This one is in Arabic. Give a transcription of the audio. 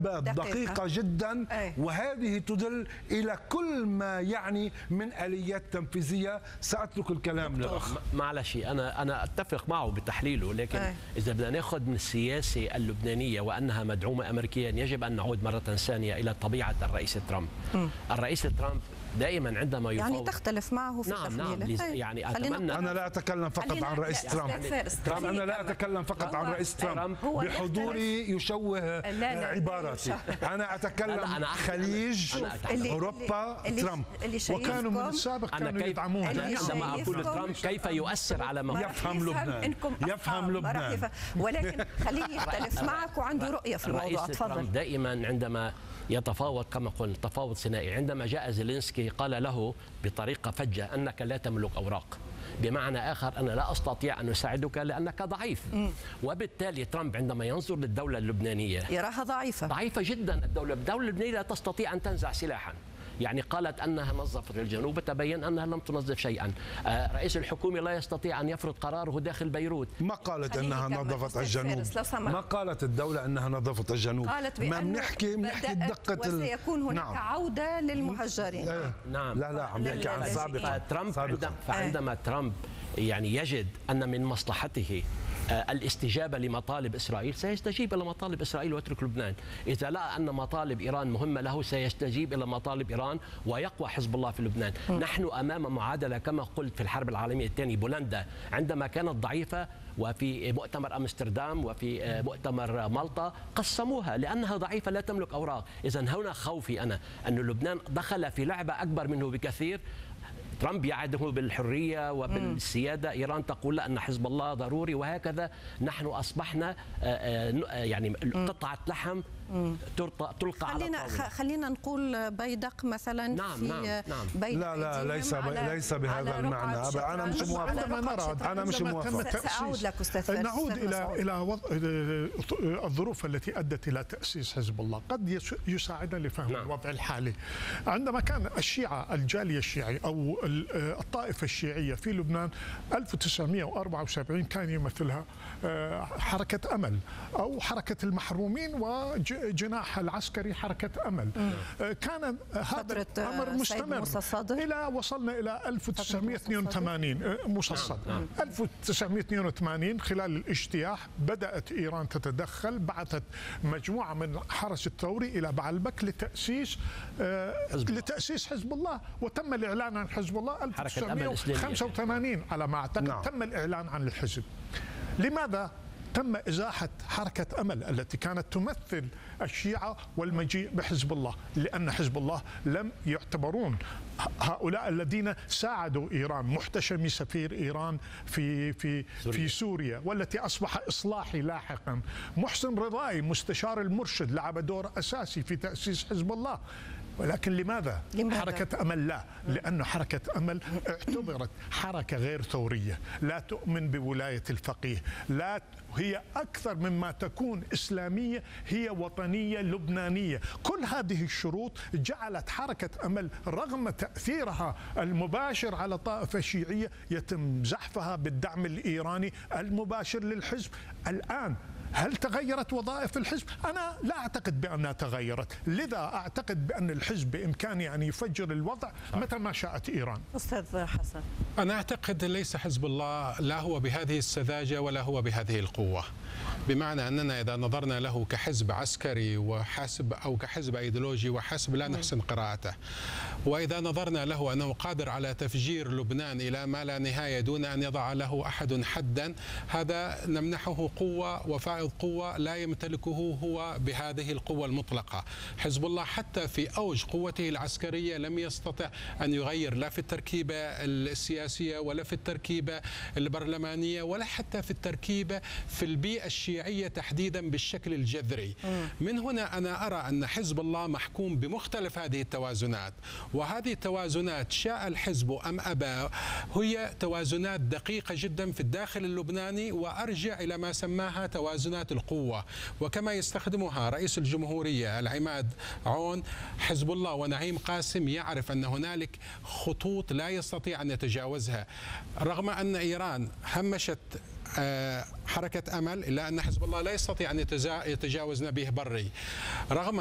دقيقة جدا، وهذه تدل إلى كل ما يعني من آليات تنفيذية. سأترك الكلام للأخ. معلش أنا أتفق معه بتحليله، لكن إذا بدنا ناخذ من السياسة اللبنانية وأنها مدعومة أمريكيا، يجب أن نعود مرة ثانية إلى طبيعة الرئيس ترامب. الرئيس ترامب دائما عندما يفاوض يعني تختلف معه في تحليله. يعني أتمنى. أنا لا أتكلم فقط عن رئيس ترامب. أنا لا أتكلم فقط عن رئيس ترامب. بحضوري يشوه عبارتي. أنا أتكلم خليج أوروبا ترامب، وكانوا من السابق كانوا يدعمون. عندما أقول ترامب كيف يؤثر على يفهم لبنان، يفهم لبنان. ولكن خليني يختلف معك وعنده رؤية في الموضوع. تفضل. دائما عندما يتفاوض كما قلنا تفاوض ثنائي، عندما جاء زيلينسكي قال له بطريقة فجة أنك لا تملك أوراق، بمعنى آخر أنا لا أستطيع أن أساعدك لأنك ضعيف. وبالتالي ترامب عندما ينظر للدولة اللبنانية يراها ضعيفة جدا. الدولة اللبنانية لا تستطيع أن تنزع سلاحا. يعني قالت أنها نظفت الجنوب، تبين أنها لم تنظف شيئا. رئيس الحكومة لا يستطيع أن يفرض قراره داخل بيروت. ما قالت أنها نظفت الجنوب، ما قالت الدولة أنها نظفت الجنوب. قالت ما بنحكي دقة وسيكون هناك عودة للمهجرين. نعم. لا عم نحكي عن سابقا. فعندما ترامب يعني يجد أن من مصلحته الاستجابة لمطالب إسرائيل، سيستجيب إلى مطالب إسرائيل ويترك لبنان. إذا لقى أن مطالب إيران مهمة له، سيستجيب إلى مطالب إيران ويقوى حزب الله في لبنان. نحن أمام معادلة كما قلت في الحرب العالمية الثانية. بولندا عندما كانت ضعيفة وفي مؤتمر أمستردام وفي مؤتمر مالطا قسموها لأنها ضعيفة لا تملك أوراق. إذا هنا خوفي أنا أن لبنان دخل في لعبة أكبر منه بكثير. ترامب يعده بالحرية وبالسيادة، إيران تقول لا أن حزب الله ضروري، وهكذا نحن أصبحنا يعني قطعة لحم تلقى على الطاولة. خلينا نقول بيدق مثلا. نعم. لا ليس بهذا المعنى. أنا مش موافق. أنا مش موافق. سأعود لك أستاذ فارس. نعود إلى الظروف التي أدت إلى تأسيس حزب الله. قد يساعدنا لفهم الوضع الحالي. عندما كان الشيعة، الجالية الشيعي أو الطائفة الشيعية في لبنان 1974 كان يمثلها حركة أمل أو حركة المحرومين وجناح العسكري حركة أمل. كان هذا الأمر مستمر إلى وصلنا إلى 1982 مصصد. 1982 خلال الاجتياح بدأت إيران تتدخل، بعثت مجموعة من الحرس الثوري إلى بعلبك لتأسيس حزب الله، وتم الإعلان عن حزب الله 1985 على ما أعتقد. تم الإعلان عن الحزب. لماذا تم إزاحة حركة أمل التي كانت تمثل الشيعة والمجيء بحزب الله؟ لأن حزب الله لم يعتبرون هؤلاء الذين ساعدوا إيران، محتشمي سفير إيران في سوريا والتي أصبح إصلاحي لاحقا، محسن رضاي مستشار المرشد لعب دور أساسي في تأسيس حزب الله. ولكن لماذا حركة أمل لا؟ لأن حركة أمل اعتبرت حركة غير ثورية، لا تؤمن بولاية الفقيه، لا هي أكثر مما تكون إسلامية، هي وطنية لبنانية. كل هذه الشروط جعلت حركة أمل رغم تأثيرها المباشر على طائفة شيعية يتم زحفها بالدعم الإيراني المباشر للحزب. الآن هل تغيرت وظائف الحزب؟ أنا لا أعتقد بأنها تغيرت، لذا أعتقد بأن الحزب بإمكانه أن يفجر الوضع متى ما شاءت إيران. أستاذ حسن. أنا أعتقد ليس حزب الله لا هو بهذه السذاجة ولا هو بهذه القوة، بمعنى أننا إذا نظرنا له كحزب عسكري وحاسب أو كحزب أيديولوجي وحاسب لا نحسن قراءته، وإذا نظرنا له أنه قادر على تفجير لبنان إلى ما لا نهاية دون أن يضع له أحد حدا، هذا نمنحه قوة وفائض قوة لا يمتلكه هو بهذه القوة المطلقة. حزب الله حتى في أوج قوته العسكرية لم يستطع أن يغير لا في التركيبة السياسية ولا في التركيبة البرلمانية ولا حتى في التركيبة في البيئة الشيعية تحديدا بالشكل الجذري. من هنا أنا أرى أن حزب الله محكوم بمختلف هذه التوازنات، وهذه التوازنات شاء الحزب أم أبى هي توازنات دقيقة جدا في الداخل اللبناني، وأرجع إلى ما سماها توازنات القوة، وكما يستخدمها رئيس الجمهورية العماد عون. حزب الله ونعيم قاسم يعرف أن هنالك خطوط لا يستطيع أن يتجاوزها، رغم أن إيران همشت حركة أمل، إلا أن حزب الله لا يستطيع أن يتجاوز نبيه بري، رغم